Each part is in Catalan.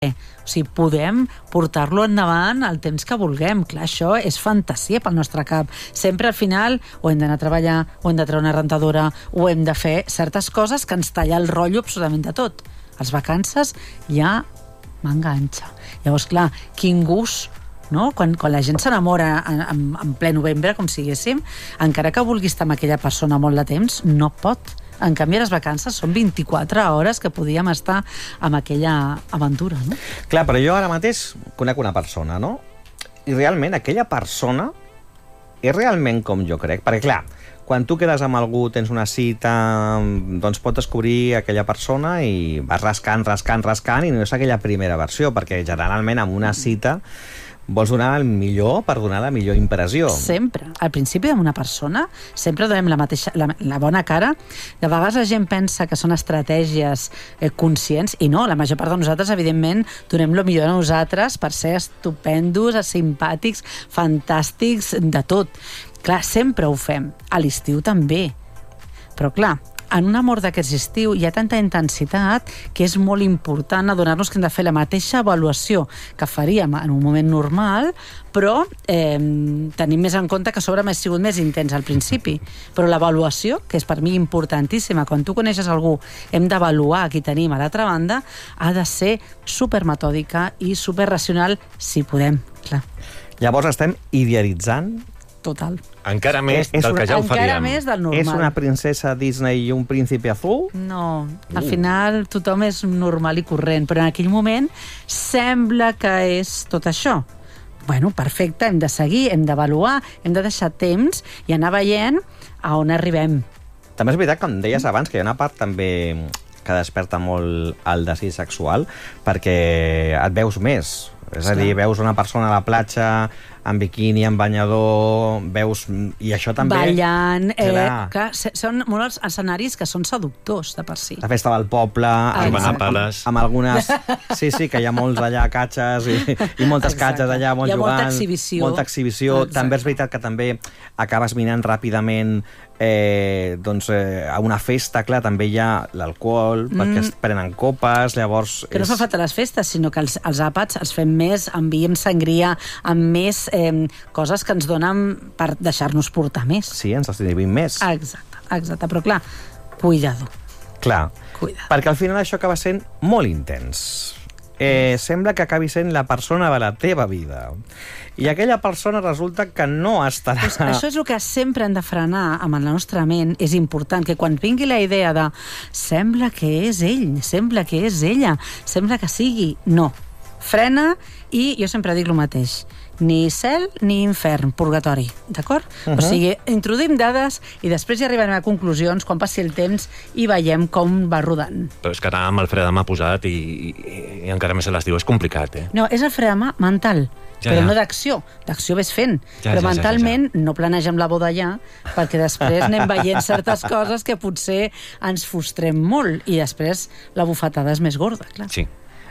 O sigui, podem portar-lo endavant el temps que vulguem. Clar, això és fantasia pel nostre cap. Sempre al final o hem d'anar a treballar, o hem de treure una rentadora, o hem de fer certes coses que ens talla el rotllo absolutament de tot. Les vacances ja m'enganxa. Llavors, clar, quin gust, no? Quan la gent s'enamora en ple novembre, com siguéssim, encara que vulgui estar amb aquella persona molt de temps, no pot. En canvi, les vacances són 24 hores que podíem estar amb aquella aventura, no? Clar, però jo ara mateix conec una persona, no? I realment aquella persona és realment com jo crec. Perquè, clar, quan tu quedes amb algú, tens una cita, doncs pots descobrir aquella persona i vas rascant, i no és aquella primera versió, perquè generalment amb una cita vols donar el millor per donar la millor impressió. Sempre. Al principi d'una persona sempre donem la bona cara. De vegades la gent pensa que són estratègies conscients, i no, la major part de nosaltres, evidentment, donem el millor a nosaltres per ser estupendos, simpàtics, fantàstics, de tot. Clar, sempre ho fem. A l'estiu també. Però clar, en un amor d'aquest estiu hi ha tanta intensitat que és molt important adonar-nos que hem de fer la mateixa avaluació que faríem en un moment normal, però tenim més en compte que a sobre m'ha sigut més intens al principi. Però l'avaluació, que és per mi importantíssima, quan tu coneixes algú, hem d'avaluar qui tenim a l'altra banda, ha de ser supermetòdica i superracional, si podem, clar. Llavors estem idealitzant total. Encara més del que ja ho faríem. Encara més del normal. És una princesa Disney i un príncipe azul? No, al final tothom és normal i corrent, però en aquell moment sembla que és tot això. Bueno, perfecte, hem de seguir, hem d'avaluar, hem de deixar temps i anar veient a on arribem. També és veritat, com deies abans, que hi ha una part també que desperta molt el desig sexual, perquè et veus més. És a dir, veus una persona a la platja amb biquini, amb banyador, veus... I això també... Ballant... clar, són molts escenaris que són seductors, de per si. La festa del poble... amb algunes... Sí, que hi ha molts allà catxes i moltes catxes allà, molt jugant. Hi ha molta exhibició. Molta exhibició. També és veritat que també acabes mirant ràpidament a una festa, clar, també hi ha l'alcohol, perquè es prenen copes, llavors... Que no fa falta les festes, sinó que els àpats els fem més amb vi, amb sangria, amb més coses que ens donen per deixar-nos portar més. Sí, ens estivim més. Exacte, però clar, cuidado. Clar, perquè al final això acaba sent molt intens. Sembla que acabi sent la persona de la teva vida. I aquella persona resulta que no estarà... Pues això és el que sempre hem de frenar amb la nostra ment. És important que quan vingui la idea de sembla que és ell, sembla que és ella, sembla que sigui... No. Frena i jo sempre dic el mateix. Ni cel ni infern, purgatori, d'acord? O sigui, introduïm dades i després ja arribarem a conclusions quan passi el temps i veiem com va rodant. Però és que ara amb el fre de mà posat i encara més a l'estiu és complicat, No, és el fre de mà mental, però no d'acció. D'acció ves fent. Però mentalment no planegem la boda ja, perquè després anem veient certes coses que potser ens frustrem molt i després la bufetada és més gorda, clar. Sí.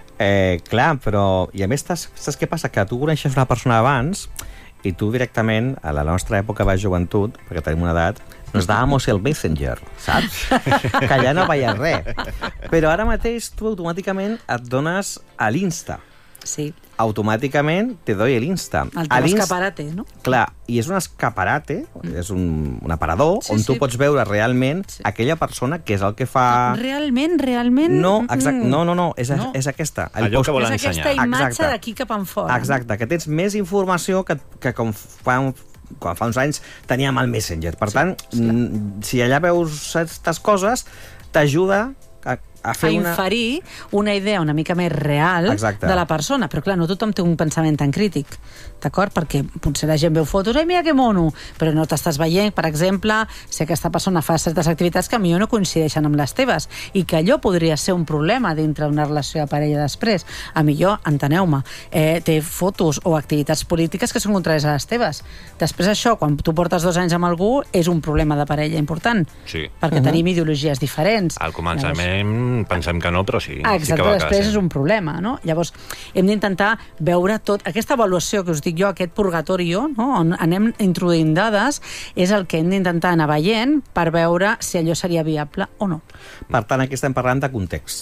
Clar, però... I a més, saps què passa? Que tu coneixes una persona abans i tu directament, a la nostra època de joventut, perquè tenim una edat, nos dábamos el Messenger, saps? Que allà no veia res. Però ara mateix tu automàticament et dones a l'Insta. Sí. Automàticament te doy el Insta. El teu escaparate, no? Clar, i és un escaparate, és un aparador, on tu pots veure realment aquella persona que és el que fa... Realment? No, exacte, no, és aquesta. Allò que vol ensenyar. És aquesta imatge d'aquí cap enfora. Exacte, que tens més informació que com quan fa uns anys teníem el Messenger. Per tant, si allà veus aquestes coses, t'ajuda a inferir una idea una mica més real de la persona. Però clar, no tothom té un pensament tan crític, d'acord? Perquè potser la gent veu fotos, ai, mira que mono, però no t'estàs veient, per exemple, si aquesta persona fa certes activitats que a mi no coincideixen amb les teves i que allò podria ser un problema dintre d'una relació de parella després. A millor, enteneu-me, té fotos o activitats polítiques que són contràries a les teves. Després això, quan tu portes 2 anys amb algú, és un problema de parella important. Sí. Perquè tenim ideologies diferents. Al començament pensem que no, però sí. Exacte, sí després és un problema, no? Llavors, hem d'intentar veure tot. Aquesta avaluació que us dic jo, aquest purgatorio, no? On anem introduint dades, és el que hem d'intentar anar veient per veure si allò seria viable o no. Per tant, aquí estem parlant de context.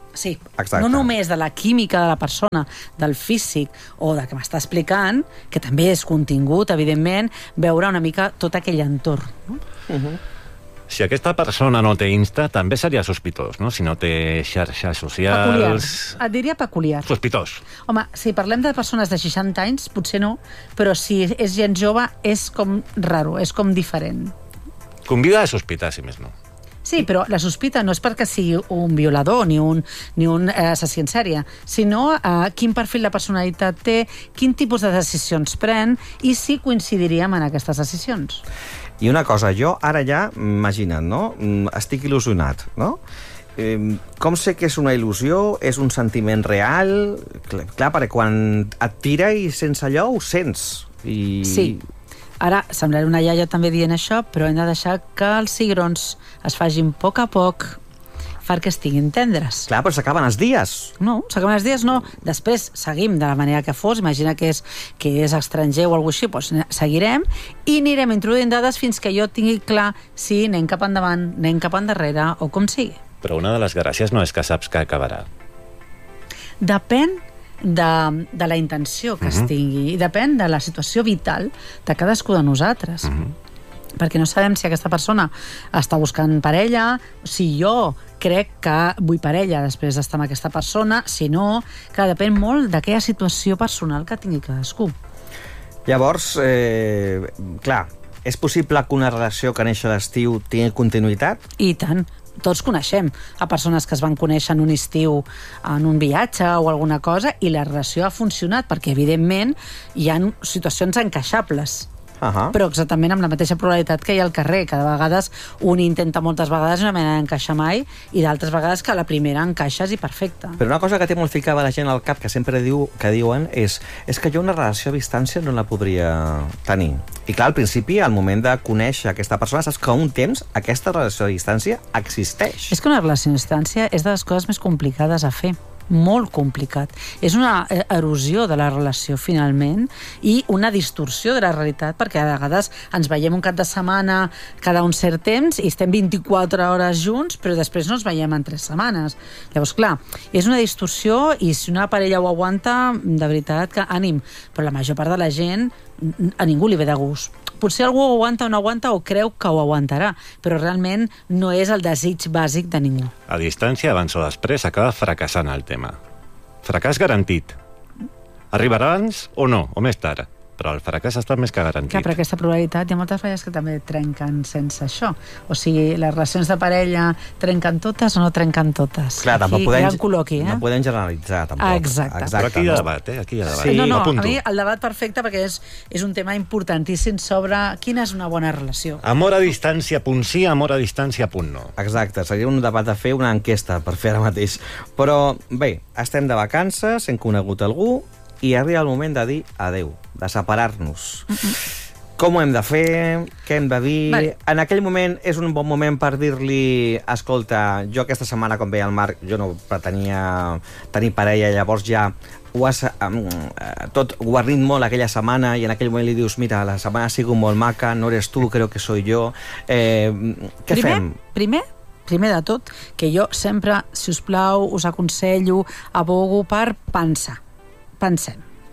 Sí, Exacte. no només de la química de la persona, del físic o de que m'està explicant, que també és contingut, evidentment, veure una mica tot aquell entorn. No? Si aquesta persona no té Insta, també seria sospitós, no? Si no té xarxes Peculiar. socials... Et diria peculiar. Sospitós. Home, si parlem de persones de 60 anys, potser no, però si és gent jove és com raro, és com diferent. Convida a sospitar, si més no. Sí, però la sospita no és perquè sigui un violador ni un assassí en sèrie, sinó quin perfil de personalitat té, quin tipus de decisions pren i si coincidiríem en aquestes decisions. I una cosa, jo ara ja, imagina't, no? Estic il·lusionat, no? Com sé que és una il·lusió? És un sentiment real? Clar, perquè quan et tira i sense allò ho sents. I... Sí. Ara, semblaré una iaia també dient això, però hem de deixar que els cigrons es facin a poc perquè estiguin tendres. Clar, però s'acaben els dies. No, s'acaben els dies, no. Després seguim de la manera que fos, imagina que és estranger o alguna cosa així, doncs seguirem i anirem introduint dades fins que jo tingui clar si anem cap endavant, anem cap endarrere o com sigui. Però una de les gràcies no és que saps que acabarà. Depèn de la intenció que es tingui i depèn de la situació vital de cadascú de nosaltres. Perquè no sabem si aquesta persona està buscant parella, si jo crec que vull parella després d'estar amb aquesta persona, si no, que depèn molt d'aquella situació personal que tingui cadascú. Llavors, clar, és possible que una relació que neix a l'estiu tingui continuïtat? I tant. Tots coneixem a persones que es van conèixer en un estiu, en un viatge o alguna cosa, i la relació ha funcionat, perquè, evidentment, hi ha situacions encaixables. Però exactament amb la mateixa probabilitat que hi ha al carrer, que de vegades un intenta moltes vegades i no mena d'encaixar mai, i d'altres vegades que a la primera encaixes i perfecte. Però una cosa que té molt ficada la gent al cap, que sempre diuen, és que jo una relació a distància no la podria tenir. I clar, al principi, al moment de conèixer aquesta persona, saps que un temps aquesta relació a distància existeix. És que una relació a distància és de les coses més complicades a fer. Molt complicat. És una erosió de la relació, finalment, i una distorsió de la realitat, perquè a vegades ens veiem un cap de setmana cada un cert temps i estem 24 hores junts, però després no ens veiem en 3 setmanes. Llavors, clar, és una distorsió i si una parella ho aguanta, de veritat que ànim. Però la major part de la gent a ningú li ve de gust. Potser algú ho aguanta o no aguanta o creu que ho aguantarà, però realment no és el desig bàsic de ningú. A distància, abans o després, acaba fracassant el tema. Fracàs garantit. Arribarà abans o no, o més tard. Però el fracàs està més que garantit. Clar, però aquesta probabilitat hi ha moltes parelles que també trenquen sense això. O sigui, les relacions de parella trenquen totes o no trenquen totes. Clar, tampoc no podem generalitzar, tampoc. Exacte. Però aquí hi ha debat, Aquí hi ha debat. Sí. No, a mi el debat perfecte, perquè és un tema importantíssim sobre quina és una bona relació. Amor a distància, punt sí, amor a distància, punt no. Exacte, seria un debat de fer una enquesta per fer ara mateix. Però bé, estem de vacances, hem conegut algú i arriba el moment de dir adeu, de separar-nos. Com ho hem de fer? Què hem de dir? Vale. En aquell moment és un bon moment per dir-li escolta, jo aquesta setmana, com veia el Marc, jo no pretenia tenir parella, llavors ja ho has tot guarnit molt aquella setmana i en aquell moment li dius mira, la setmana ha sigut molt maca, no eres tu, creo que soy yo. Què fem? Primer de tot, que jo sempre, si us plau, us aconsello, abogo per pensar. Pensem.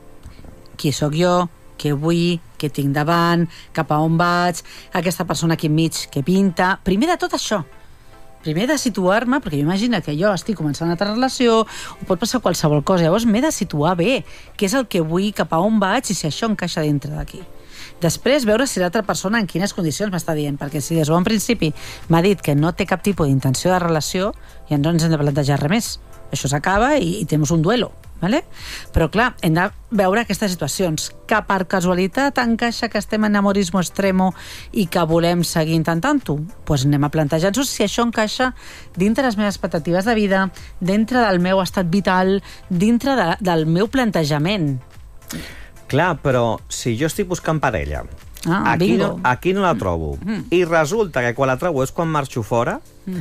Qui sóc jo? Què vull? Què tinc davant? Cap a on vaig? Aquesta persona aquí enmig, què pinta? Primer de tot això. Primer de situar-me, perquè imagina que jo estic començant una altra relació, o pot passar qualsevol cosa, llavors m'he de situar bé, què és el que vull, cap a on vaig i si això encaixa dintre d'aquí. Després, veure si l'altra persona en quines condicions m'està dient, perquè si des d'un principi m'ha dit que no té cap tipus d'intenció de relació, ja no ens hem de plantejar res més. Això s'acaba i tenim un duelo. Vale? Però clar, hem de veure aquestes situacions que per casualitat encaixa que estem en amorismo extremo i que volem seguir intentant-ho, doncs anem a plantejar-nos si això encaixa dintre les meves expectatives de vida, dintre del meu estat vital, dintre del meu plantejament. Clar, però si jo estic buscant parella, aquí no la trobo, i resulta que quan la trobo és quan marxo fora,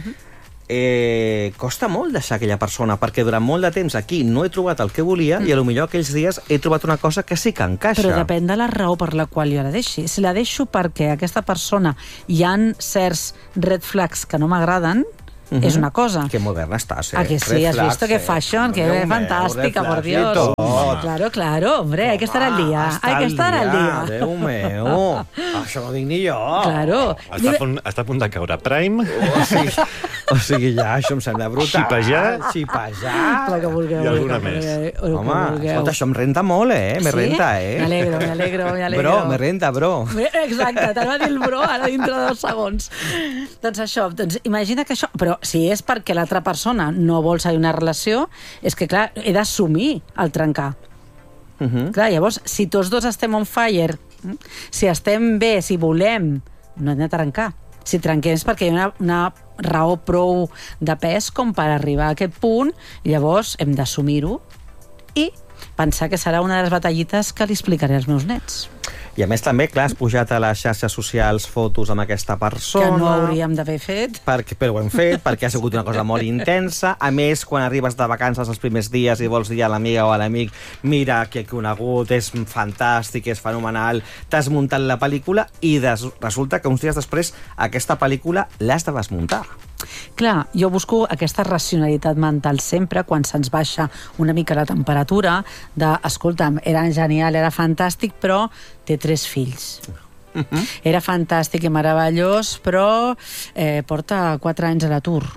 costa molt deixar aquella persona, perquè durant molt de temps aquí no he trobat el que volia i potser aquells dies he trobat una cosa que sí que encaixa. Però depèn de la raó per la qual jo la deixi. Si la deixo perquè aquesta persona hi ha certs red flags que no m'agraden, és una cosa. Que moderna estás, ¿A que sí? ¿Has visto qué fashion? Qué fantástica, por Dios. Claro, hombre, hay que estar al día. Hay que estar al día. Déu meu, això no ho dic ni jo. Claro. Està a punt de caure Prime. O sigui, ja, això em sembla brutal. Xipejar. La que vulgueu. I alguna més. Home, escolta, això em renta molt, Me renta, M'alegro. Bro, me renta, bro. Exacte, te'l va dir el bro ara dintre de 2 segons. Doncs això, imagina que això... Però si és perquè l'altra persona no vol seguir una relació, és que, clar, he d'assumir el trencar. Clar, llavors, si tots dos estem on fire, si estem bé, si volem, no hem de trencar. Si trenquem és perquè hi ha una raó prou de pes com per arribar a aquest punt, llavors hem d'assumir-ho i pensar que serà una de les batallites que li explicaré als meus nets. I a més també, clar, has pujat a les xarxes socials fotos amb aquesta persona... Que no hauríem d'haver fet. Però ho hem fet, perquè ha sigut una cosa molt intensa. A més, quan arribes de vacances els primers dies i vols dir a l'amiga o a l'amic mira, que he conegut, és fantàstic, és fenomenal, t'has muntat la pel·lícula i resulta que uns dies després aquesta pel·lícula l'has de desmuntar. Clar, jo busco aquesta racionalitat mental sempre quan se'ns baixa una mica la temperatura de, escolta'm, era genial, era fantàstic, però té 3 fills. Era fantàstic i meravellós, però porta 4 anys a l'atur.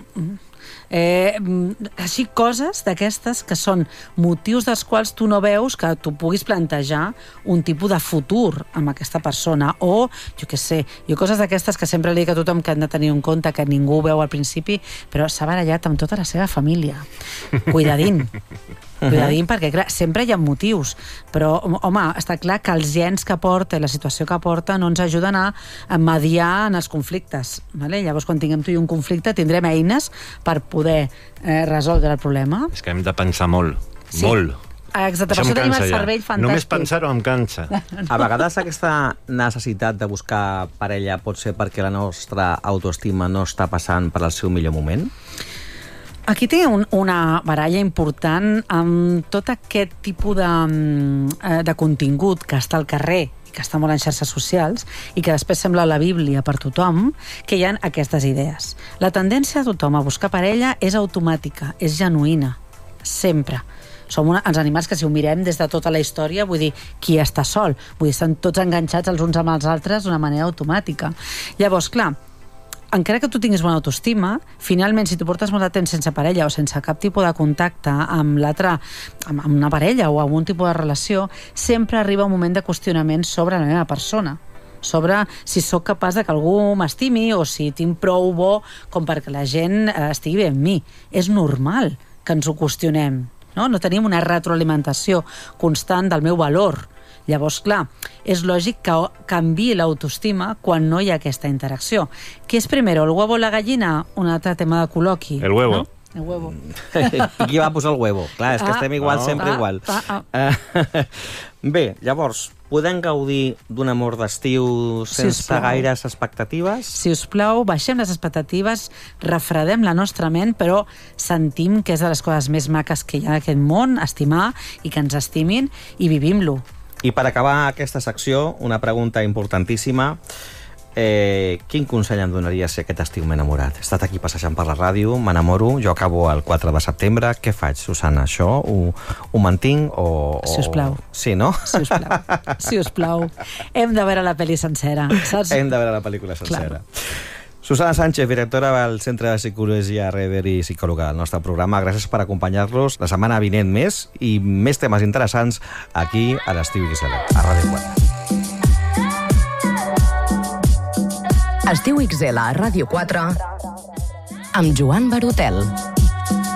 Així coses d'aquestes que són motius dels quals tu no veus que tu puguis plantejar un tipus de futur amb aquesta persona o, jo què sé, coses d'aquestes que sempre li dic a tothom que han de tenir en compte, que ningú veu al principi, però s'ha barallat amb tota la seva família. Cuidadín, perquè clar, sempre hi ha motius, però home, està clar que els gens que porta, la situació que porta no ens ajuden a mediar en els conflictes, vale? Llavors quan tinguem tu i un conflicte tindrem eines per poder resoldre el problema. És que hem de pensar molt, molt. Exacte, per això tenim el cervell fantàstic. Només pensar-ho em cansa. A vegades aquesta necessitat de buscar parella pot ser perquè la nostra autoestima no està passant per al seu millor moment? Aquí té una baralla important amb tot aquest tipus de contingut que està al carrer, que està molt en xarxes socials i que després sembla la Bíblia per tothom, que hi ha aquestes idees. La tendència de tothom a buscar parella és automàtica, és genuïna, sempre. Som els animals que si ho mirem des de tota la història, vull dir, qui està sol? Vull dir, estan tots enganxats els uns amb els altres d'una manera automàtica. Llavors, clar, encara que tu tinguis bona autoestima, finalment, si tu portes molt de temps sense parella o sense cap tipus de contacte amb l'altre, amb una parella o amb un tipus de relació, sempre arriba un moment de qüestionament sobre la meva persona, sobre si sóc capaç de que algú m'estimi o si tinc prou bo com perquè la gent estigui bé amb mi. És normal que ens ho qüestionem, no? No tenim una retroalimentació constant del meu valor. Llavors, clar, és lògic que canviï l'autoestima quan no hi ha aquesta interacció. Què és primero, el huevo o la gallina? Un altre tema de col·loqui. El huevo. No? El huevo. I qui va posar el huevo? Clar, és que estem igual, sempre igual. Bé, llavors, podem gaudir d'un amor d'estiu sense gaires expectatives? Si us plau, baixem les expectatives, refredem la nostra ment, però sentim que és de les coses més maques que hi ha en aquest món, estimar i que ens estimin, i vivim-lo. I per acabar aquesta secció, una pregunta importantíssima. Quin consell em donaries si aquest estiu m'he enamorat? He estat aquí passejant per la ràdio, m'enamoro, jo acabo el 4 de setembre. Què faig, Susana? Això ho mantinc o... Si us plau. Sí, no? Si us plau. Hem de veure la pel·li sencera, saps? Hem de veure la pel·lícula sencera. Clar. Susana Sánchez, directora del Centre de Psicologia Rever i psicòloga del nostre programa. Gràcies per acompanyar-los. La setmana vinent més i més temes interessants aquí a l'Estiu XL, a Ràdio 4. Estiu XL a Ràdio 4 amb Joan Barotel.